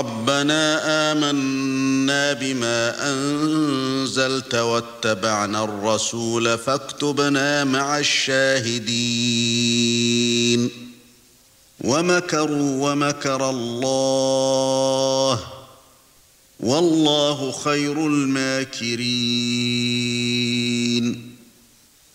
ربنا آمنا بما أنزلت واتبعنا الرسول فاكتبنا مع الشاهدين ومكروا ومكر الله والله خير الماكرين